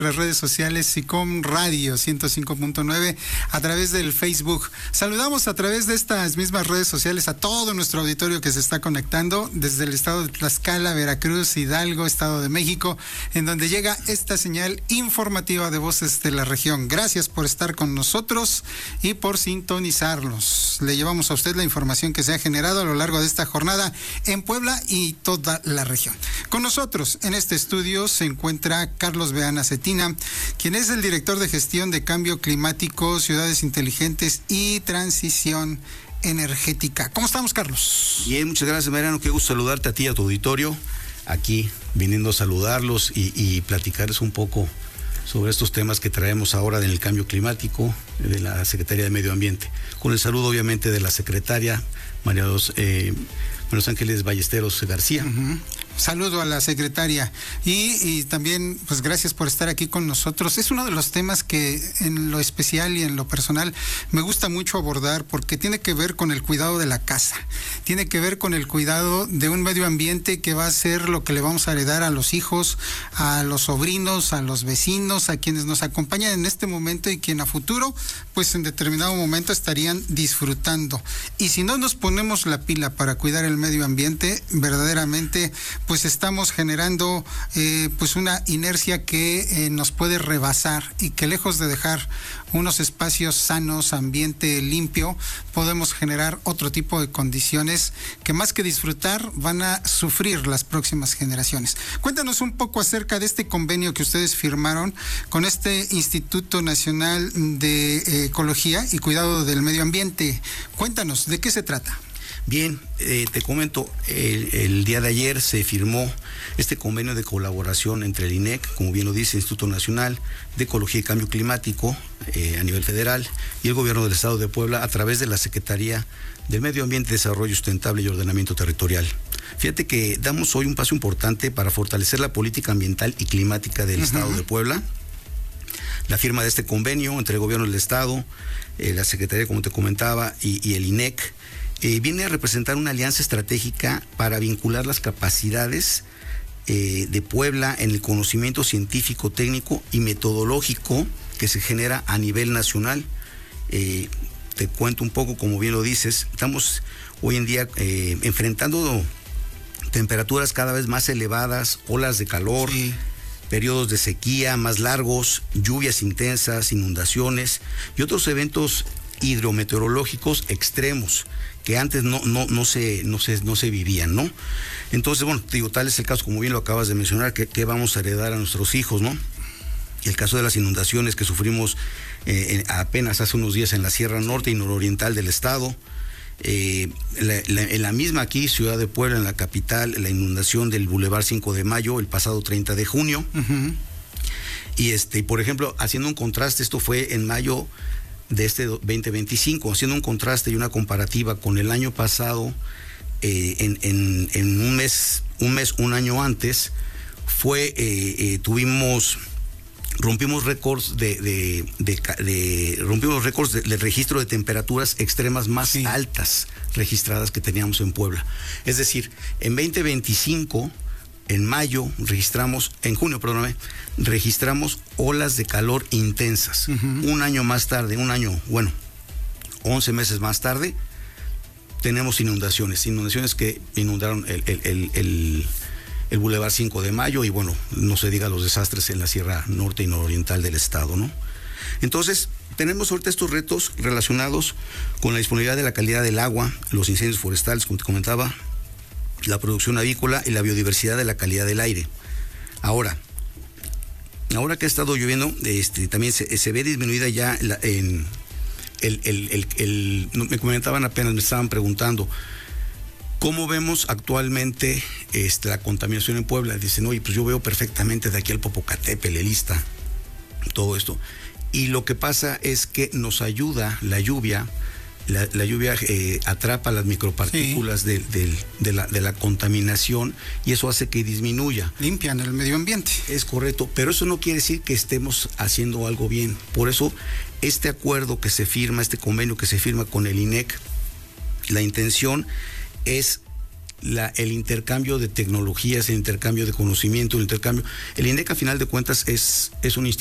las redes sociales SICOM Radio 105.9 a través del Facebook. Saludamos a través de estas mismas redes sociales a todo nuestro auditorio que se está conectando desde el estado de Tlaxcala, Veracruz, Hidalgo, Estado de México, en donde llega esta señal informativa de Voces de la Región. Gracias por estar con nosotros y por sintonizarnos. Le llevamos a usted la información que se ha generado a lo largo de esta jornada en Puebla y toda la región. Con nosotros en este estudio se encuentra Carlos Beana Cetina, quien es el director de gestión de cambio climático, ciudades inteligentes y transición energética. ¿Cómo estamos, Carlos? Bien, muchas gracias, Mariano. Qué gusto saludarte a ti y a tu auditorio. Aquí viniendo a saludarlos y platicarles un poco sobre estos temas que traemos ahora del cambio climático de la Secretaría de Medio Ambiente. Con el saludo, obviamente, de la secretaria María Los Ángeles Ballesteros García. Saludo a la secretaria y también pues gracias por estar aquí con nosotros. Es uno de los temas que en lo especial y en lo personal me gusta mucho abordar porque tiene que ver con el cuidado de la casa, tiene que ver con el cuidado de un medio ambiente que va a ser lo que le vamos a heredar a los hijos, a los sobrinos, a los vecinos, a quienes nos acompañan en este momento y quien a futuro pues en determinado momento estarían disfrutando. Y si no nos ponemos la pila para cuidar el medio ambiente, verdaderamente pues estamos generando pues una inercia que nos puede rebasar y que lejos de dejar unos espacios sanos, ambiente limpio, podemos generar otro tipo de condiciones que más que disfrutar van a sufrir las próximas generaciones. Cuéntanos un poco acerca de este convenio que ustedes firmaron con este Instituto Nacional de Ecología y Cuidado del Medio Ambiente. Cuéntanos, ¿de qué se trata? Bien, te comento, el día de ayer se firmó este convenio de colaboración entre el INEC, como bien lo dice, Instituto Nacional de Ecología y Cambio Climático a nivel federal, y el Gobierno del Estado de Puebla a través de la Secretaría del Medio Ambiente, Desarrollo Sustentable y Ordenamiento Territorial. Fíjate que damos hoy un paso importante para fortalecer la política ambiental y climática del Estado de Puebla. La firma de este convenio entre el Gobierno del Estado, la Secretaría, como te comentaba, y el INEC, viene a representar una alianza estratégica para vincular las capacidades de Puebla en el conocimiento científico, técnico y metodológico que se genera a nivel nacional. Te cuento un poco, como bien lo dices, estamos hoy en día enfrentando temperaturas cada vez más elevadas, olas de calor, periodos de sequía más largos, lluvias intensas, inundaciones y otros eventos hidrometeorológicos extremos que antes no se vivían, ¿no? Entonces, bueno, te digo, tal es el caso, como bien lo acabas de mencionar, que vamos a heredar a nuestros hijos, ¿no? Y el caso de las inundaciones que sufrimos apenas hace unos días en la Sierra Norte y Nororiental del estado, en la misma aquí, Ciudad de Puebla, en la capital, la inundación del Boulevard 5 de Mayo el pasado 30 de junio. Y por ejemplo, haciendo un contraste, esto fue en mayo de este 2025, haciendo un contraste y una comparativa con el año pasado, en un año antes, rompimos récords rompimos récords del registro de temperaturas extremas más altas registradas que teníamos en Puebla. Es decir, en 2025, en junio, registramos olas de calor intensas. Un año más tarde, 11 meses más tarde, tenemos inundaciones que inundaron el Boulevard 5 de Mayo y bueno, no se diga los desastres en la Sierra Norte y Nororiental del estado, ¿no? Entonces, tenemos ahorita estos retos relacionados con la disponibilidad de la calidad del agua, los incendios forestales, como te comentaba, la producción avícola y la biodiversidad de la calidad del aire. Ahora que ha estado lloviendo, también se ve disminuida ya me comentaban apenas, me estaban preguntando, ¿cómo vemos actualmente la contaminación en Puebla? Dicen, oye, pues yo veo perfectamente de aquí al Popocatépetl, el Ixta, todo esto. Y lo que pasa es que nos ayuda la lluvia. La lluvia atrapa las micropartículas de la contaminación y eso hace que disminuya. Limpian el medio ambiente. Es correcto, pero eso no quiere decir que estemos haciendo algo bien. Por eso este acuerdo que se firma, este convenio que se firma con el INEC, la intención es el intercambio de tecnologías, el intercambio de conocimiento, el INEC a final de cuentas es un instituto